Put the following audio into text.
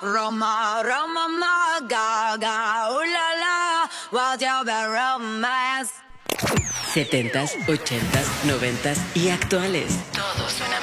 Roma, Roma, ma, gaga, la, what's your romance? 70s, 80s, 90s y actuales. Todo suena